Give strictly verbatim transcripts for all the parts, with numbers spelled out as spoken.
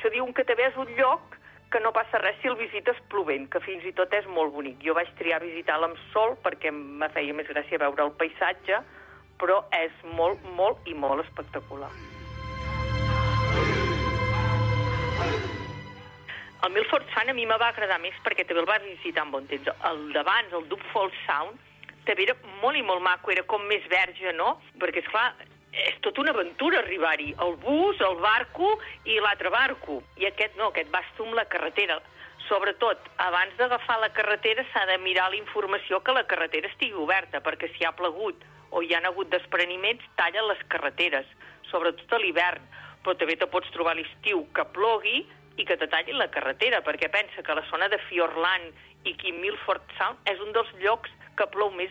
que diuen que també és un lloc que no passa res si el visites plovent, que fins i tot és molt bonic. Jo vaig triar visitar-la amb sol perquè me feia més gràcia veure el paisatge, però és molt, molt i molt espectacular. El Milford Sound a mi me va agradar més perquè també el va visitar amb bon temps. El d'abans, el Dub Falls Sound, també era molt i molt maco, era com més verge, no? Perquè, esclar, és tota una aventura arribar-hi. El bus, el barco i l'altre barco. I aquest no, aquest vas tu amb la carretera. Sobretot, abans d'agafar la carretera s'ha de mirar la informació que la carretera estigui oberta, perquè si ha plegut o hi ha hagut despreniments, tallen les carreteres, sobretot a l'hivern. Però també te pots trobar a l'estiu que plogui i que te tallin la carretera, perquè pensa que la zona de Fiordland i aquí Milford Sound és un dels llocs que plou més.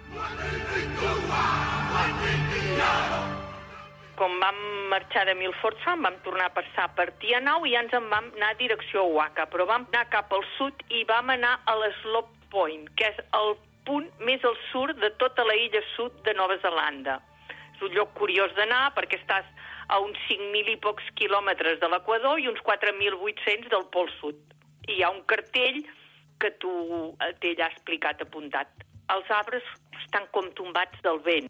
Quan vam marxar de Milford Sound vam tornar a passar per Tianau i ja ens en vam anar a direcció a Waka, però vam anar cap al sud i vam anar a l'Slope Point, que és el punt més al sud de tota la illa sud de Nova Zelanda. És un lloc curiós d'anar perquè estàs a uns cinc mil i pocs quilòmetres de l'equador i uns quatre mil vuit-cents del pol sud. I hi ha un cartell que tu té allà explicat, apuntat. Els arbres estan com tombats del vent.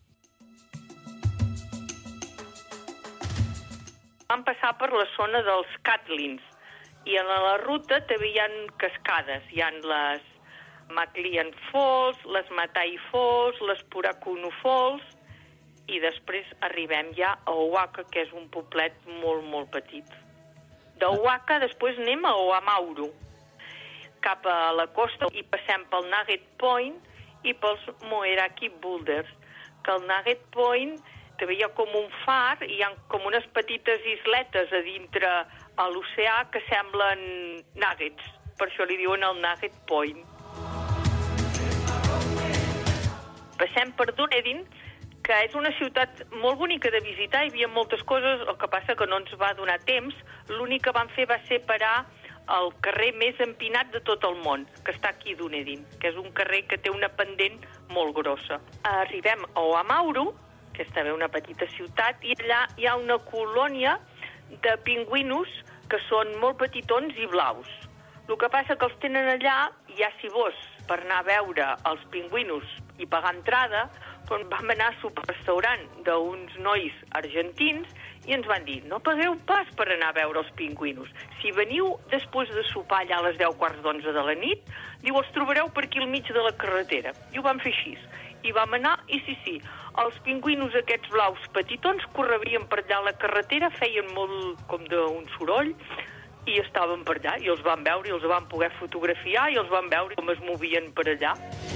Vam passar per la zona dels Catlins i a la ruta també hi ha cascades. Hi ha les McLean Falls, les Matai Falls, les Purakuno Falls i després arribem ja a Owaka, que és un poblet molt, molt petit. D'Owaka després anem a Oamauru, cap a la costa i passem pel Nugget Point i pels Moeraki Boulders, que al Nugget Point també hi ha com un far i hi ha com unes petites isletes a dintre a l'oceà que semblen nuggets, per això li diuen el Nugget Point. Passem per Dunedin, que és una ciutat molt bonica de visitar, hi havia moltes coses, el que passa que no ens va donar temps. L'únic que vam fer va ser parar el carrer més empinat de tot el món, que està aquí a Dunedin, que és un carrer que té una pendent molt grossa. Arribem a Oamauru, que és també una petita ciutat, i allà hi ha una colònia de pingüinos que són molt petitons i blaus. El que passa que els tenen allà, ja si vols, per anar a veure els pingüinos i pagar entrada, quan vam anar a sopar al restaurant d'uns nois argentins i ens van dir, no pagueu pas per anar a veure els pingüinos. Si veniu després de sopar allà a les deu quarts d'onze de la nit, diu, els trobareu per aquí al mig de la carretera. I ho vam fer així. I vam anar, i sí, sí, els pingüinos aquests blaus petitons correvien per allà a la carretera, feien molt com d'un soroll, i estaven per allà, i els vam veure, i els vam poder fotografiar, i els vam veure com es movien per allà.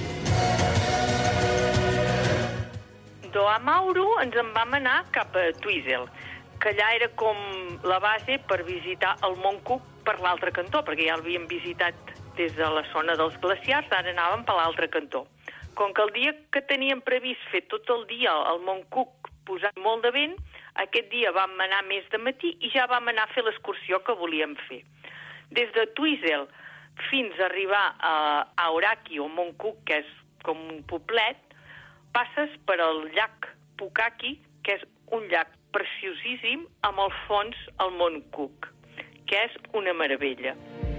D'Oamauru ens en vam anar cap a Twizel, que allà era com la base per visitar el Mont Cook per l'altre cantó, perquè ja l'havíem visitat des de la zona dels glaciars, ara anàvem per l'altre cantó. Com que el dia que teníem previst fer tot el dia al Mont Cook posant molt de vent, aquest dia vam anar més de matí i ja vam anar a fer l'excursió que volíem fer. Des de Twizel fins a arribar a Aoraki o Mont Cook, que és com un poblet, passes per al llac Pukaki, que és un llac preciosíssim amb al fons el Mont Cook, que és una meravella.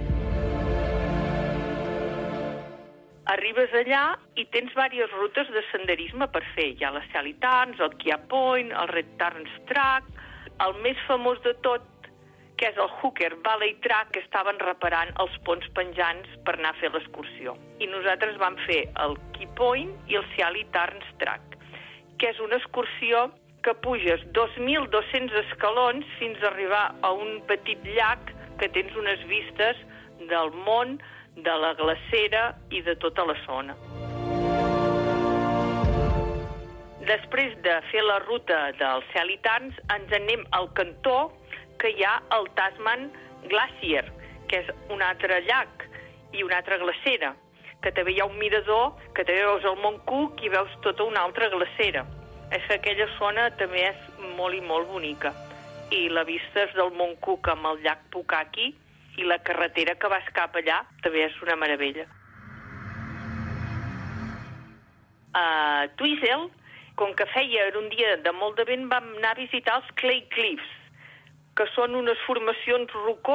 Arribes allà i tens diverses rutes de senderisme per fer. Hi ha la Sally Tarns, el Kia Point, el Red Tarns Track, el més famós de tot, que és el Hooker Valley Track, que estaven reparant els ponts penjants per anar a fer l'excursió. I nosaltres vam fer el Key Point i el Sally Tarns Track, que és una excursió que puges dos mil dos-cents escalons fins a arribar a un petit llac que tens unes vistes del món, de la glacera i de tota la zona. Després de fer la ruta del Sally Tarns, ens anem al cantó que hi ha el Tasman Glacier, que és un altre llac i una altra glacera, que també hi ha un mirador, que també veus el Mont Cook i veus tota una altra glacera. És que aquella zona també és molt i molt bonica. I la vista és del Mont Cook amb el llac Pukaki, i la carretera que vas cap allà també és una meravella. A Twizel, com que feia un dia de molt de vent, vam anar a visitar els Clay Cliffs, que són unes formacions rocoses